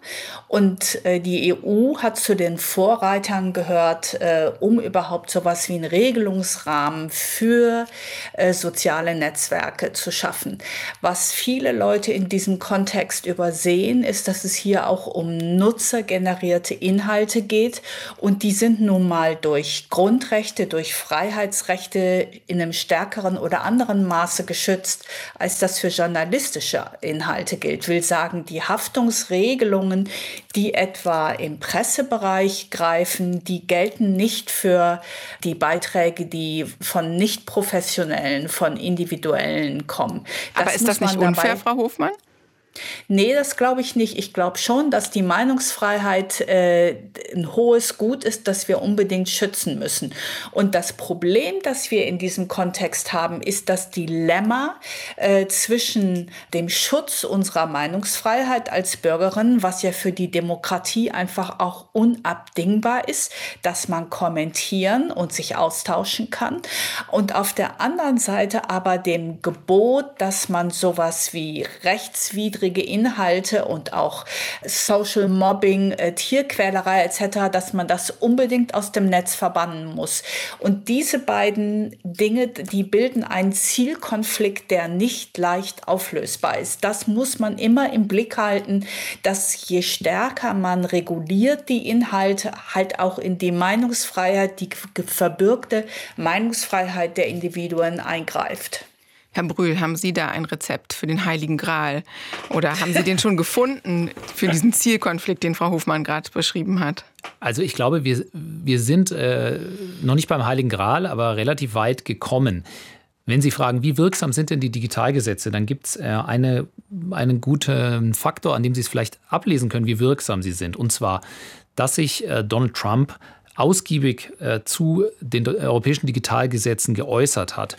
Und äh, die E U hat zu den Vorreitern gehört, äh, um überhaupt sowas wie einen Regelungsrahmen für äh, soziale Netzwerke zu schaffen. Was viele Leute in diesem Kontext übersehen, ist, dass es hier auch um nutzergenerierte Inhalte geht. Und die sind nun mal durch Grundrechte, durch Freiheitsrechte in einem stärkeren oder anderen Maße geschützt, als das für journalistische Inhalte gilt. Will sagen, die Haftungsregelungen, die etwa im Pressebereich greifen, die gelten nicht für die Beiträge, die von Nicht-Professionellen, von Individuellen kommen. Das Aber ist das nicht unfair, Frau Hofmann? Nee, das glaube ich nicht. Ich glaube schon, dass die Meinungsfreiheit äh, ein hohes Gut ist, das wir unbedingt schützen müssen. Und das Problem, das wir in diesem Kontext haben, ist das Dilemma äh, zwischen dem Schutz unserer Meinungsfreiheit als Bürgerin, was ja für die Demokratie einfach auch unabdingbar ist, dass man kommentieren und sich austauschen kann. Und auf der anderen Seite aber dem Gebot, dass man sowas wie rechtswidrige Inhalte und auch Social Mobbing, äh, Tierquälerei et cetera, dass man das unbedingt aus dem Netz verbannen muss. Und diese beiden Dinge, die bilden einen Zielkonflikt, der nicht leicht auflösbar ist. Das muss man immer im Blick halten, dass je stärker man reguliert die Inhalte, halt auch in die Meinungsfreiheit, die verbürgte Meinungsfreiheit der Individuen eingreift. Herr Brühl, haben Sie da ein Rezept für den Heiligen Gral? Oder haben Sie den schon gefunden für diesen Zielkonflikt, den Frau Hofmann gerade beschrieben hat? Also ich glaube, wir, wir sind äh, noch nicht beim Heiligen Gral, aber relativ weit gekommen. Wenn Sie fragen, wie wirksam sind denn die Digitalgesetze, dann gibt es äh, eine, einen guten Faktor, an dem Sie es vielleicht ablesen können, wie wirksam sie sind. Und zwar, dass sich äh, Donald Trump ausgiebig äh, zu den europäischen Digitalgesetzen geäußert hat.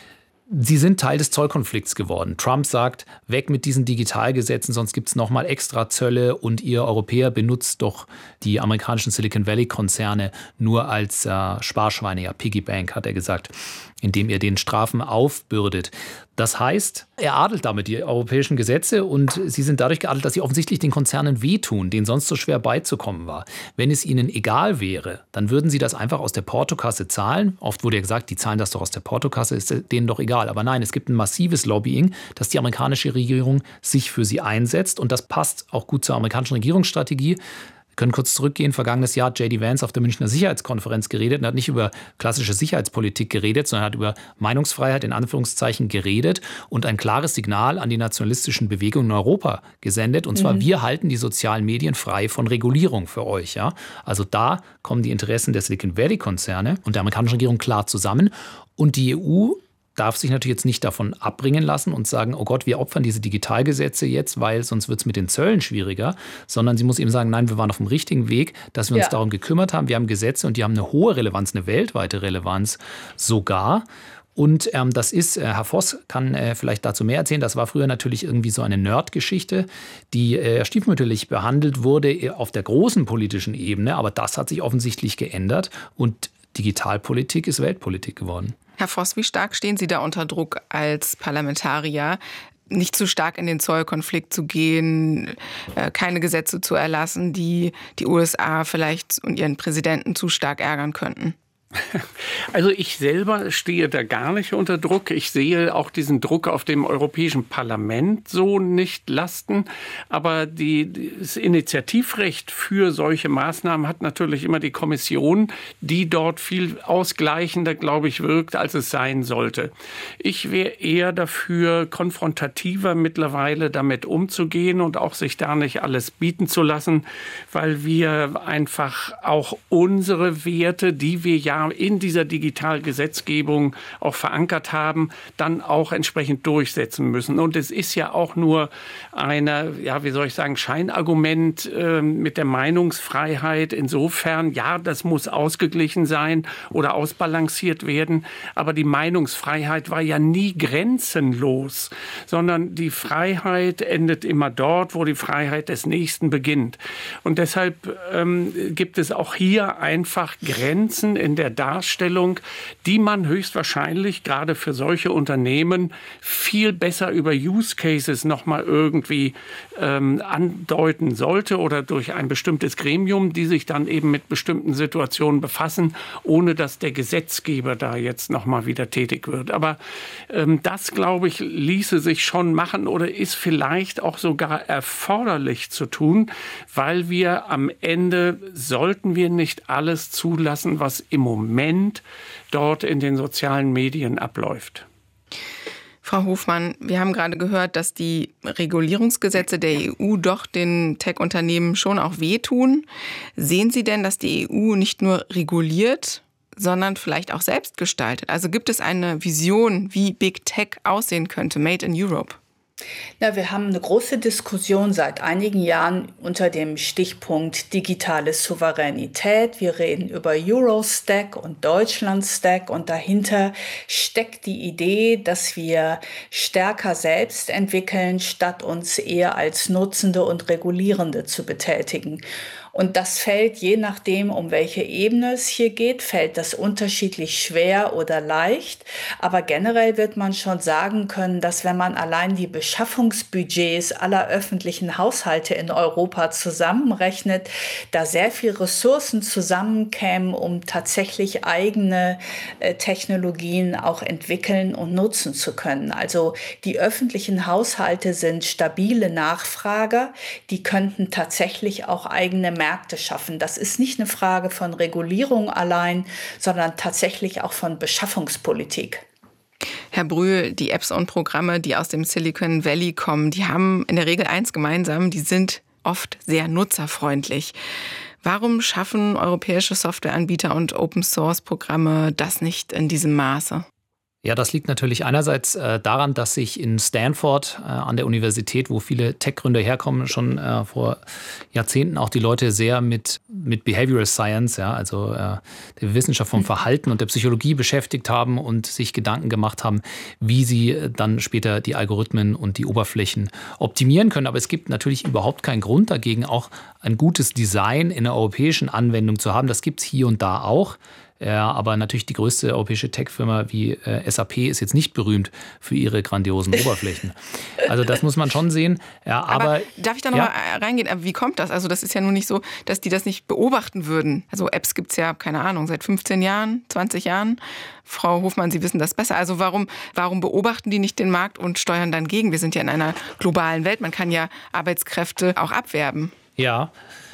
Sie sind Teil des Zollkonflikts geworden. Trump sagt, weg mit diesen Digitalgesetzen, sonst gibt es nochmal extra Zölle und ihr Europäer benutzt doch die amerikanischen Silicon Valley-Konzerne nur als äh, Sparschweine, ja, Piggy Bank, hat er gesagt, indem ihr den Strafen aufbürdet. Das heißt, er adelt damit die europäischen Gesetze und sie sind dadurch geadelt, dass sie offensichtlich den Konzernen wehtun, denen sonst so schwer beizukommen war. Wenn es ihnen egal wäre, dann würden sie das einfach aus der Portokasse zahlen. Oft wurde ja gesagt, die zahlen das doch aus der Portokasse, ist denen doch egal. Aber nein, es gibt ein massives Lobbying, dass die amerikanische Regierung sich für sie einsetzt und das passt auch gut zur amerikanischen Regierungsstrategie. Wir können kurz zurückgehen. Vergangenes Jahr hat J D Vance auf der Münchner Sicherheitskonferenz geredet und hat nicht über klassische Sicherheitspolitik geredet, sondern hat über Meinungsfreiheit in Anführungszeichen geredet und ein klares Signal an die nationalistischen Bewegungen in Europa gesendet. Und zwar, mhm. wir halten die sozialen Medien frei von Regulierung für euch. Ja? Also da kommen die Interessen der Silicon Valley-Konzerne und der amerikanischen Regierung klar zusammen. Und die E U darf sich natürlich jetzt nicht davon abbringen lassen und sagen, oh Gott, wir opfern diese Digitalgesetze jetzt, weil sonst wird es mit den Zöllen schwieriger, sondern sie muss eben sagen, nein, wir waren auf dem richtigen Weg, dass wir uns ja. darum gekümmert haben. Wir haben Gesetze und die haben eine hohe Relevanz, eine weltweite Relevanz sogar. Und ähm, das ist, äh, Herr Voss kann äh, vielleicht dazu mehr erzählen, das war früher natürlich irgendwie so eine Nerd-Geschichte, die äh, stiefmütterlich behandelt wurde auf der großen politischen Ebene, aber das hat sich offensichtlich geändert und Digitalpolitik ist Weltpolitik geworden. Herr Voss, wie stark stehen Sie da unter Druck als Parlamentarier, nicht zu stark in den Zollkonflikt zu gehen, keine Gesetze zu erlassen, die die U S A vielleicht und ihren Präsidenten zu stark ärgern könnten? Also ich selber stehe da gar nicht unter Druck. Ich sehe auch diesen Druck auf dem Europäischen Parlament so nicht lasten. Aber die, das Initiativrecht für solche Maßnahmen hat natürlich immer die Kommission, die dort viel ausgleichender, glaube ich, wirkt, als es sein sollte. Ich wäre eher dafür, konfrontativer mittlerweile damit umzugehen und auch sich da nicht alles bieten zu lassen, weil wir einfach auch unsere Werte, die wir ja ja in dieser Digitalgesetzgebung auch verankert haben, dann auch entsprechend durchsetzen müssen. Und es ist ja auch nur eine, ja, wie soll ich sagen, Scheinargument äh, mit der Meinungsfreiheit. Insofern, ja, das muss ausgeglichen sein oder ausbalanciert werden. Aber die Meinungsfreiheit war ja nie grenzenlos, sondern die Freiheit endet immer dort, wo die Freiheit des Nächsten beginnt. Und deshalb ähm, gibt es auch hier einfach Grenzen in der Darstellung, die man höchstwahrscheinlich gerade für solche Unternehmen viel besser über Use Cases nochmal irgendwie ähm, andeuten sollte oder durch ein bestimmtes Gremium, die sich dann eben mit bestimmten Situationen befassen, ohne dass der Gesetzgeber da jetzt nochmal wieder tätig wird. Aber ähm, das, glaube ich, ließe sich schon machen oder ist vielleicht auch sogar erforderlich zu tun, weil wir am Ende, sollten wir nicht alles zulassen, was im Moment dort in den sozialen Medien abläuft. Frau Hofmann, wir haben gerade gehört, dass die Regulierungsgesetze der E U doch den Tech-Unternehmen schon auch wehtun. Sehen Sie denn, dass die E U nicht nur reguliert, sondern vielleicht auch selbst gestaltet? Also gibt es eine Vision, wie Big Tech aussehen könnte, Made in Europe? Na, wir haben eine große Diskussion seit einigen Jahren unter dem Stichpunkt digitale Souveränität. Wir reden über Eurostack und Deutschlandstack und dahinter steckt die Idee, dass wir stärker selbst entwickeln, statt uns eher als Nutzende und Regulierende zu betätigen. Und das fällt, je nachdem, um welche Ebene es hier geht, fällt das unterschiedlich schwer oder leicht. Aber generell wird man schon sagen können, dass wenn man allein die Beschaffungsbudgets aller öffentlichen Haushalte in Europa zusammenrechnet, da sehr viel Ressourcen zusammenkämen, um tatsächlich eigene äh, Technologien auch entwickeln und nutzen zu können. Also die öffentlichen Haushalte sind stabile Nachfrager, die könnten tatsächlich auch eigene Märkte schaffen. Das ist nicht eine Frage von Regulierung allein, sondern tatsächlich auch von Beschaffungspolitik. Herr Brühl, die Apps und Programme, die aus dem Silicon Valley kommen, die haben in der Regel eins gemeinsam, die sind oft sehr nutzerfreundlich. Warum schaffen europäische Softwareanbieter und Open-Source-Programme das nicht in diesem Maße? Ja, das liegt natürlich einerseits äh, daran, dass sich in Stanford äh, an der Universität, wo viele Tech-Gründer herkommen, schon äh, vor Jahrzehnten auch die Leute sehr mit, mit Behavioral Science, ja, also äh, der Wissenschaft vom Verhalten und der Psychologie beschäftigt haben und sich Gedanken gemacht haben, wie sie dann später die Algorithmen und die Oberflächen optimieren können. Aber es gibt natürlich überhaupt keinen Grund dagegen, auch ein gutes Design in einer europäischen Anwendung zu haben. Das gibt es hier und da auch. Ja, aber natürlich die größte europäische Tech-Firma wie äh, S A P ist jetzt nicht berühmt für ihre grandiosen Oberflächen. Also das muss man schon sehen. Ja, aber, aber darf ich da noch ja? mal reingehen? Wie kommt das? Also das ist ja nun nicht so, dass die das nicht beobachten würden. Also Apps gibt es ja, keine Ahnung, seit fünfzehn Jahren, zwanzig Jahren. Frau Hofmann, Sie wissen das besser. Also warum, warum beobachten die nicht den Markt und steuern dann gegen? Wir sind ja in einer globalen Welt. Man kann ja Arbeitskräfte auch abwerben. Ja.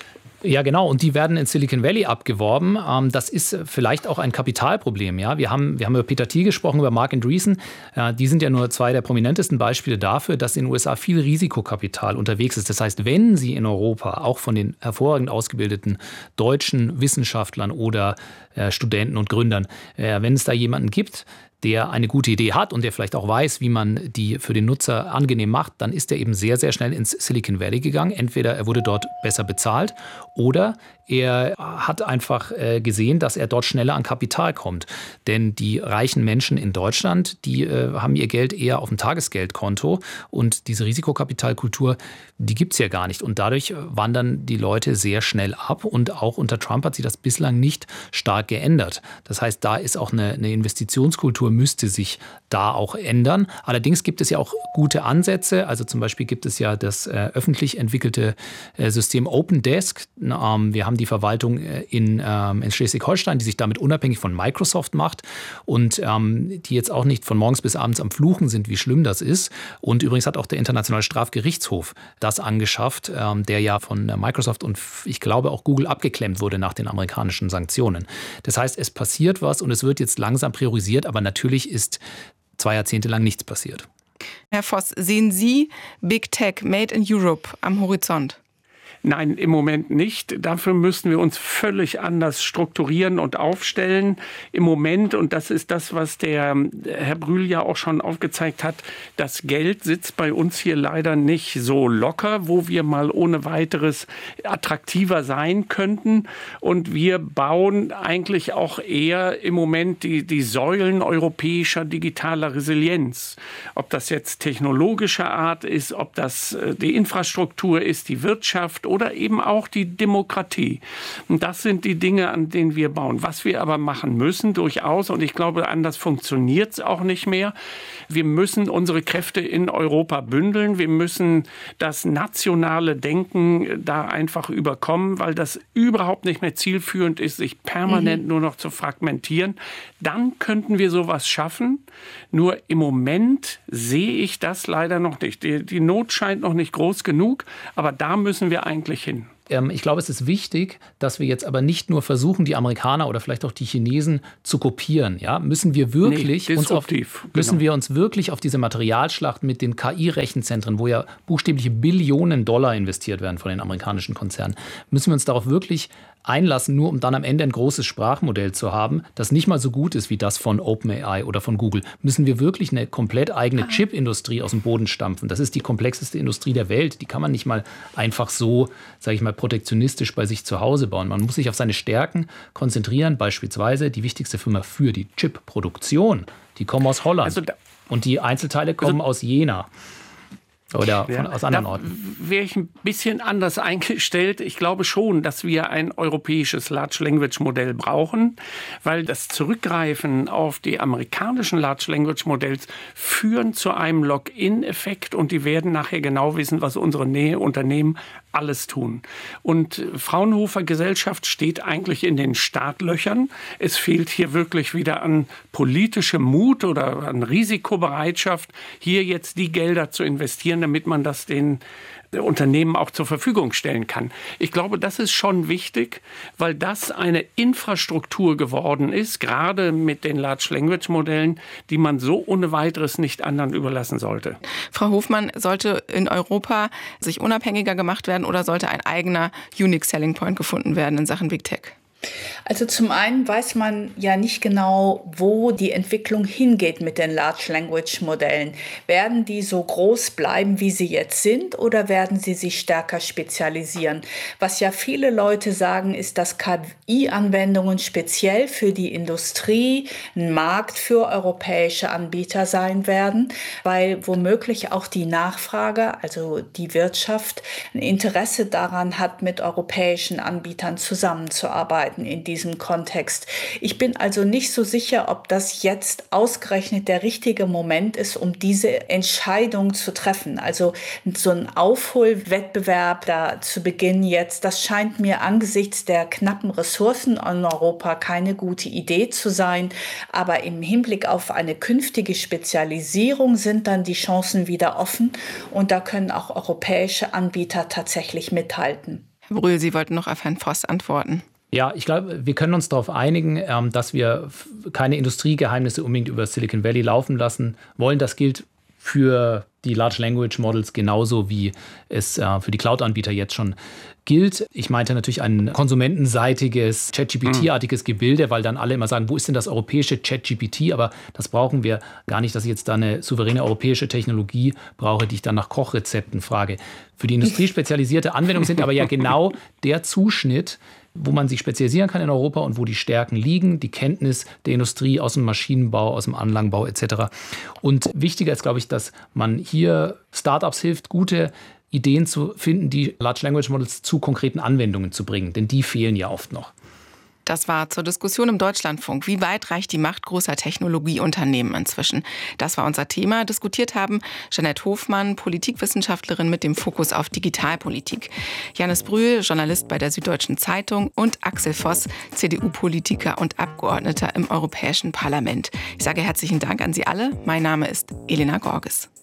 Ja, genau. Und die werden in Silicon Valley abgeworben. Das ist vielleicht auch ein Kapitalproblem. Ja, wir haben, wir haben über Peter Thiel gesprochen, über Marc Andreessen. Die sind ja nur zwei der prominentesten Beispiele dafür, dass in den U S A viel Risikokapital unterwegs ist. Das heißt, wenn Sie in Europa auch von den hervorragend ausgebildeten deutschen Wissenschaftlern oder Studenten und Gründern, wenn es da jemanden gibt, der eine gute Idee hat und der vielleicht auch weiß, wie man die für den Nutzer angenehm macht, dann ist er eben sehr, sehr schnell ins Silicon Valley gegangen. Entweder er wurde dort besser bezahlt oder er hat einfach gesehen, dass er dort schneller an Kapital kommt. Denn die reichen Menschen in Deutschland, die haben ihr Geld eher auf dem Tagesgeldkonto und diese Risikokapitalkultur, die gibt es ja gar nicht. Und dadurch wandern die Leute sehr schnell ab und auch unter Trump hat sich das bislang nicht stark geändert. Das heißt, da ist auch eine, eine Investitionskultur, müsste sich da auch ändern. Allerdings gibt es ja auch gute Ansätze. Also zum Beispiel gibt es ja das äh, öffentlich entwickelte äh, System OpenDesk. Ähm, wir haben die Verwaltung in, ähm, in Schleswig-Holstein, die sich damit unabhängig von Microsoft macht und ähm, die jetzt auch nicht von morgens bis abends am Fluchen sind, wie schlimm das ist. Und übrigens hat auch der Internationale Strafgerichtshof das angeschafft, ähm, der ja von Microsoft und ich glaube auch Google abgeklemmt wurde nach den amerikanischen Sanktionen. Das heißt, es passiert was und es wird jetzt langsam priorisiert, aber natürlich ist zwei Jahrzehnte lang nichts passiert. Herr Voss, sehen Sie Big Tech Made in Europe am Horizont? Nein, im Moment nicht. Dafür müssen wir uns völlig anders strukturieren und aufstellen. Im Moment, und das ist das, was der Herr Brühl ja auch schon aufgezeigt hat, das Geld sitzt bei uns hier leider nicht so locker, wo wir mal ohne weiteres attraktiver sein könnten. Und wir bauen eigentlich auch eher im Moment die, die Säulen europäischer digitaler Resilienz. Ob das jetzt technologischer Art ist, ob das die Infrastruktur ist, die Wirtschaft oder eben auch die Demokratie. Und das sind die Dinge, an denen wir bauen. Was wir aber machen müssen, durchaus, und ich glaube, anders funktioniert es auch nicht mehr, wir müssen unsere Kräfte in Europa bündeln. Wir müssen das nationale Denken da einfach überkommen, weil das überhaupt nicht mehr zielführend ist, sich permanent mhm. nur noch zu fragmentieren. Dann könnten wir sowas schaffen. Nur im Moment sehe ich das leider noch nicht. Die, die Not scheint noch nicht groß genug, aber da müssen wir eigentlich hin. Ich glaube, es ist wichtig, dass wir jetzt aber nicht nur versuchen, die Amerikaner oder vielleicht auch die Chinesen zu kopieren. Ja? Müssen wir wirklich nee, uns auf, müssen genau. wir uns wirklich auf diese Materialschlacht mit den K I-Rechenzentren, wo ja buchstäbliche Billionen Dollar investiert werden von den amerikanischen Konzernen, müssen wir uns darauf wirklich einlassen, nur um dann am Ende ein großes Sprachmodell zu haben, das nicht mal so gut ist wie das von OpenAI oder von Google. Müssen wir wirklich eine komplett eigene Chip-Industrie aus dem Boden stampfen. Das ist die komplexeste Industrie der Welt. Die kann man nicht mal einfach so, sage ich mal, protektionistisch bei sich zu Hause bauen. Man muss sich auf seine Stärken konzentrieren, beispielsweise die wichtigste Firma für die Chip-Produktion. Die kommen aus Holland also da, und die Einzelteile kommen also, aus Jena. Oder von, ja, aus anderen Orten. Wäre ich ein bisschen anders eingestellt. Ich glaube schon, dass wir ein europäisches Large Language Modell brauchen, weil das Zurückgreifen auf die amerikanischen Large Language Modells führen zu einem Lock-in-Effekt und die werden nachher genau wissen, was unsere Näheunternehmen alles tun. Und Fraunhofer Gesellschaft steht eigentlich in den Startlöchern. Es fehlt hier wirklich wieder an politischem Mut oder an Risikobereitschaft, hier jetzt die Gelder zu investieren, damit man das den Unternehmen auch zur Verfügung stellen kann. Ich glaube, das ist schon wichtig, weil das eine Infrastruktur geworden ist, gerade mit den Large Language Modellen, die man so ohne weiteres nicht anderen überlassen sollte. Frau Hofmann, sollte in Europa sich unabhängiger gemacht werden oder sollte ein eigener Unique Selling Point gefunden werden in Sachen Big Tech? Also zum einen weiß man ja nicht genau, wo die Entwicklung hingeht mit den Large Language Modellen. Werden die so groß bleiben, wie sie jetzt sind, oder werden sie sich stärker spezialisieren? Was ja viele Leute sagen, ist, dass K I-Anwendungen speziell für die Industrie ein Markt für europäische Anbieter sein werden, weil womöglich auch die Nachfrage, also die Wirtschaft, ein Interesse daran hat, mit europäischen Anbietern zusammenzuarbeiten in diesem Kontext. Ich bin also nicht so sicher, ob das jetzt ausgerechnet der richtige Moment ist, um diese Entscheidung zu treffen. Also so ein Aufholwettbewerb da zu beginnen jetzt, das scheint mir angesichts der knappen Ressourcen in Europa keine gute Idee zu sein. Aber im Hinblick auf eine künftige Spezialisierung sind dann die Chancen wieder offen und da können auch europäische Anbieter tatsächlich mithalten. Herr Brühl, Sie wollten noch auf Herrn Voss antworten. Ja, ich glaube, wir können uns darauf einigen, dass wir keine Industriegeheimnisse unbedingt über Silicon Valley laufen lassen wollen. Das gilt für die Large Language Models genauso, wie es für die Cloud-Anbieter jetzt schon gilt. Ich meinte natürlich ein konsumentenseitiges, ChatGPT-artiges Gebilde, weil dann alle immer sagen, wo ist denn das europäische ChatGPT? Aber das brauchen wir gar nicht, dass ich jetzt da eine souveräne europäische Technologie brauche, die ich dann nach Kochrezepten frage. Für die industriespezialisierte Anwendung sind aber ja genau der Zuschnitt, wo man sich spezialisieren kann in Europa und wo die Stärken liegen, die Kenntnis der Industrie aus dem Maschinenbau, aus dem Anlagenbau et cetera. Und wichtiger ist, glaube ich, dass man hier Startups hilft, gute Ideen zu finden, die Large Language Models zu konkreten Anwendungen zu bringen, denn die fehlen ja oft noch. Das war zur Diskussion im Deutschlandfunk. Wie weit reicht die Macht großer Technologieunternehmen inzwischen? Das war unser Thema. Diskutiert haben Jeanette Hofmann, Politikwissenschaftlerin mit dem Fokus auf Digitalpolitik, Janis Brühl, Journalist bei der Süddeutschen Zeitung und Axel Voss, C D U-Politiker und Abgeordneter im Europäischen Parlament. Ich sage herzlichen Dank an Sie alle. Mein Name ist Elena Gorges.